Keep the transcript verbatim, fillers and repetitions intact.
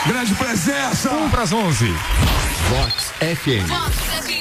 Grande presença. Um pras onze. Vox F M.